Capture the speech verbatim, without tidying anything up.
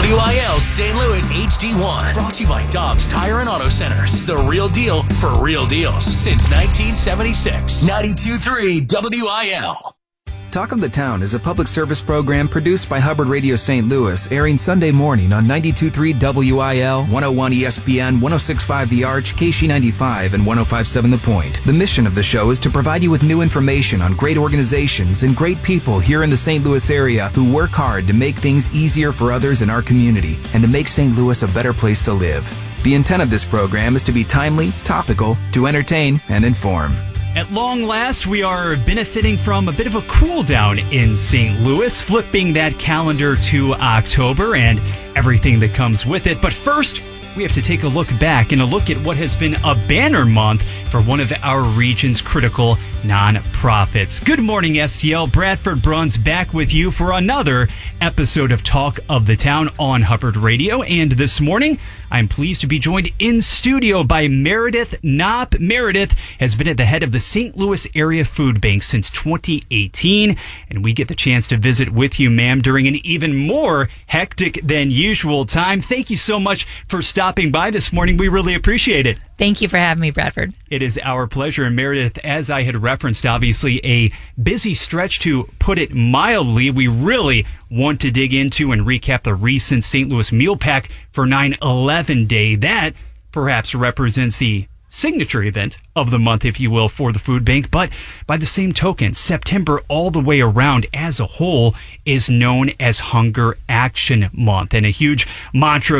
W I L Saint Louis H D one. Brought to you by Dobbs Tire and Auto Centers. The real deal for real deals since nineteen seventy-six. ninety-two point three W I L. Talk of the Town is a public service program produced by Hubbard Radio Saint Louis, airing Sunday morning on ninety-two point three W I L, one oh one E S P N, one oh six point five The Arch, K S H E ninety-five, and one oh five point seven The Point. The mission of the show is to provide you with new information on great organizations and great people here in the Saint Louis area who work hard to make things easier for others in our community and to make Saint Louis a better place to live. The intent of this program is to be timely, topical, to entertain, and inform. At long last, we are benefiting from a bit of a cool down in Saint Louis, flipping that calendar to October and everything that comes with it. But first, we have to take a look back and a look at what has been a banner month for one of our region's critical nonprofits. Good morning, S T L. Bradford Bruns back with you for another episode of Talk of the Town on Hubbard Radio. And this morning, I'm pleased to be joined in studio by Meredith Knopp. Meredith has been at the head of the Saint Louis Area Food Bank since twenty eighteen, and we get the chance to visit with you, ma'am, during an even more hectic than usual time. Thank you so much for stopping by this morning. We really appreciate it. Thank you for having me, Bradford. It is our pleasure. And Meredith, as I had referenced, obviously a busy stretch to put it mildly. We really want to dig into and recap the recent Saint Louis Meal Pack for nine eleven Day. That perhaps represents the signature event of the month, if you will, for the food bank. But by the same token, September all the way around as a whole is known as Hunger Action Month. And a huge mantra